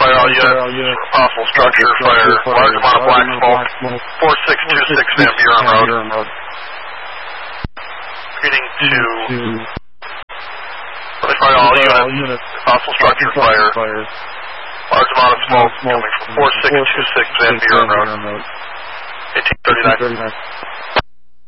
fire all units. Possible structure fire. Large amount of black smoke. 4626 Van Buren Road. Repeating to fire all units. Possible structure fire. Large amount of smoke coming from 4626 Van Buren Road. 1839.